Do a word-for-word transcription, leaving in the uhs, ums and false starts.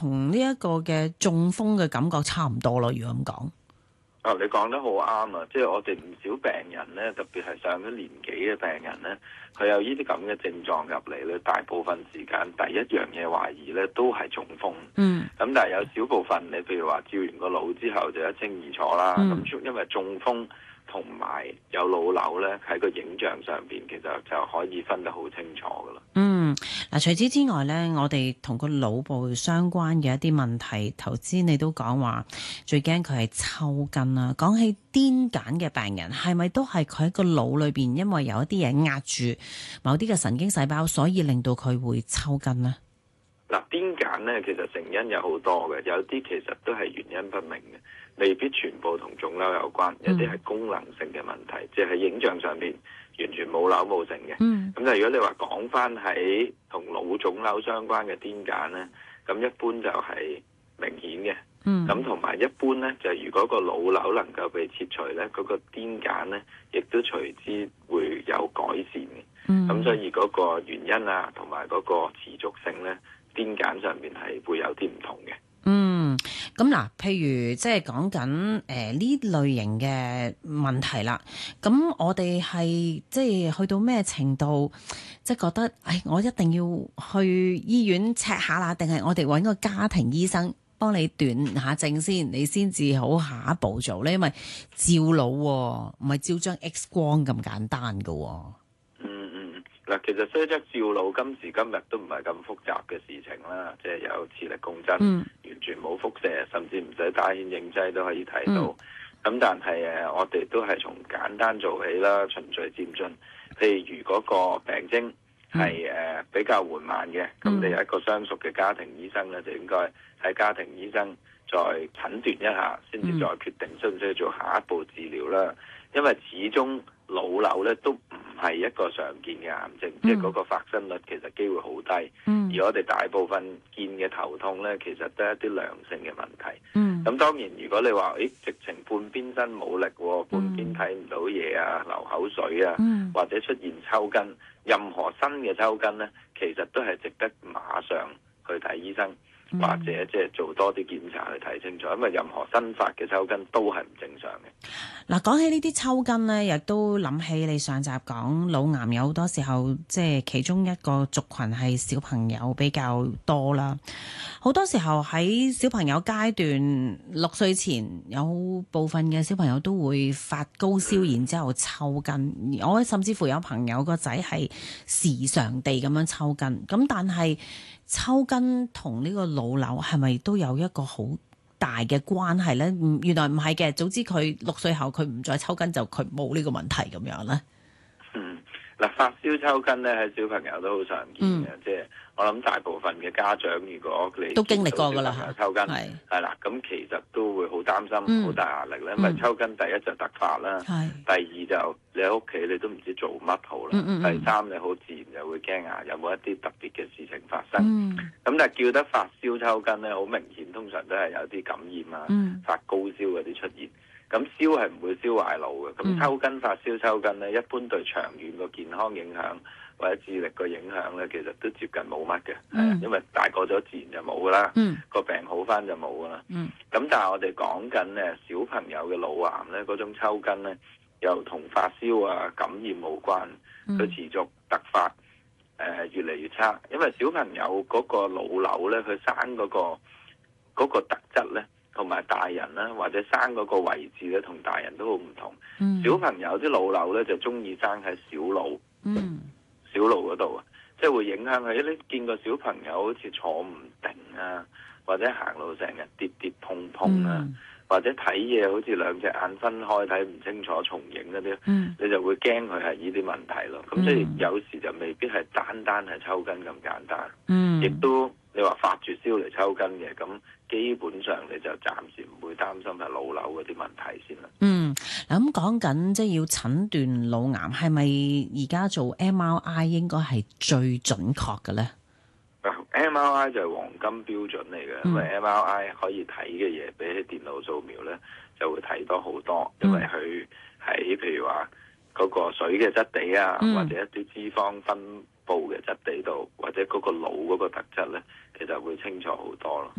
同呢一個嘅中風嘅感覺差唔多咯。如果咁講。 哦，你講得好啱啊！即係我哋唔少病人咧，特別係上咗年紀嘅病人咧，佢有呢啲咁嘅症狀入嚟咧，大部分時間第一樣嘢懷疑咧都係中風。 嗯。 咁但係有少部分你譬如話照完個腦之後就一清二楚啦。咁、嗯、因為中風同埋有腦瘤咧，喺個影像上邊其實就可以分得好清楚噶啦。 嗯，嗱，除此之外咧，我哋同個腦部相關嘅一啲問題，頭先你都講話最驚佢係抽筋啦。講起癲癇嘅病人，係咪都係佢喺個腦裏邊，因為有一啲嘢壓住某啲嘅神經細胞，所以令到佢會抽筋呢？ 嗱，癲癇咧其實成因有好多嘅，有啲其實都係原因不明嘅，未必全部同腫瘤有關，有啲係功能性嘅問題，即係喺影像上面完全冇瘤冇成嘅。咁但係如果你話講翻喺同腦腫瘤相關嘅癲癇咧，咁一般就係明顯嘅。咁同埋一般咧，就如果個腦瘤能夠被切除咧，嗰、嗰個癲癇咧，亦都隨之會有改善嘅。咁、嗯、所以嗰個原因啊，同埋嗰個持續性咧，癲癇上面係會有啲唔同嘅。 嗯，咁嗱，譬如即係講緊誒呢類型嘅問題啦，咁我哋係即係去到咩程度，即係覺得，誒，我一定要去醫院 check 下啦，定係我哋揾個家庭醫生幫你斷下症先，你先至好下一步做咧？因為照腦唔係照張 X 光咁簡單噶。 嗱，其實雖則照腦今時今日都唔係咁複雜嘅事情啦，即係有磁力共振，嗯、完全冇輻射，甚至唔使打顯影劑都可以睇到。咁、嗯、但係誒，我哋都係從簡單做起啦，循序漸進。譬如嗰個病徵係誒比較緩慢嘅，咁、嗯、你有一個相熟嘅家庭醫生咧，就應該喺家庭醫生再診斷一下，先至再決定需唔需要做下一步治療啦。因為始終腦瘤咧都唔係一個常見嘅癌症，嗯、即係嗰個發生率其實機會好低。嗯、而我哋大部分見嘅頭痛咧，其實都係一啲良性嘅問題。咁、嗯、當然，如果你話誒直情半邊身冇力，半邊睇唔到嘢啊，流口水啊，嗯、或者出現抽筋，任何新嘅抽筋咧，其實都係值得馬上去睇醫生。或者即係做多啲檢查去睇清楚，因為任何新發嘅抽筋都係唔正常嘅。 嗱，講起呢啲抽筋呢，亦都諗起你上集講腦癌有好多時候，即係其中一個族群係小朋友比較多啦。好多時候喺小朋友階段，六歲前有部分嘅小朋友都會發高燒，然之後抽筋。我甚至乎有朋友個仔係時常地咁樣抽筋。咁但係抽筋同呢個腦瘤係咪都有一個好大嘅關係呢？原來唔係嘅，總之佢六歲後佢唔再抽筋就佢冇呢個問題咁樣呢。 嗯，嗱，發燒抽筋咧喺小朋友都好常見嘅，嗯、即係我諗大部分嘅家長如果你都經歷過㗎啦， 抽筋係係啦，咁是其實都會好擔心、好、嗯、大壓力咧，因為抽筋第一就突發啦，是第二就你喺屋企你都唔知做乜好啦，嗯嗯嗯第三你好自然就會驚啊，有冇一啲特別嘅事情發生？咁、嗯、但係叫得發燒抽筋咧，好明顯通常都係有啲感染啊、嗯、發高燒嗰啲出現。咁燒係唔會燒壞腦嘅，咁抽筋發燒抽筋咧，一般對長遠個健康影響或者智力個影響咧，其實都接近冇乜嘅，係、嗯、因為大個咗自然就冇噶啦，個、嗯、病好翻就冇噶啦。咁、嗯、但係我哋講緊咧小朋友嘅腦癌咧，嗰種抽筋咧，又同發燒啊感染冇關，佢持續突發，誒、呃、越嚟越差，因為小朋友嗰個腦瘤咧，佢生嗰、嗰個嗰、嗰個特質咧。同埋大人啦，或者生嗰個位置咧，同大人都好唔同。嗯、小朋友啲腦瘤咧就中意生喺小腦，嗯、小腦嗰度啊，即係會影響佢。你見個小朋友好似坐唔定啊，或者行路成日跌跌碰碰啊，嗯、或者睇嘢好似兩隻眼分開睇唔清楚重影嗰啲，嗯、你就會驚佢係呢啲問題咯。咁、嗯、即係有時就未必係單單係抽筋咁簡單，亦、嗯、都你話發住燒嚟抽筋嘅咁。基本上你就暫時唔會擔心係腦瘤嗰啲問題先啦。嗯， 嗱咁講緊即係要診斷腦癌，係咪而家做 M R I 應該係最準確嘅咧 ？M R I 就係黃金標準嚟嘅，嗯、因為 M R I 可以睇嘅嘢比起電腦掃描咧就會睇多好多，因為佢喺譬如話嗰個水嘅質地啊，嗯、或者一啲脂肪分佈嘅質地度，或者嗰個腦嗰個特質咧，其實會清楚好多咯。